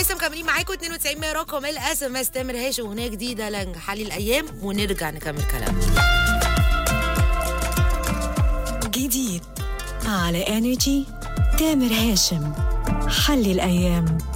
ولسه مكملين معاكم 92 رقم الاس ام اس. تامر هاشم اغنيه جديده لنج حالي الايام، ونرجع نكمل كلامنا. جديد على انرجي، تامر هاشم حلي الايام.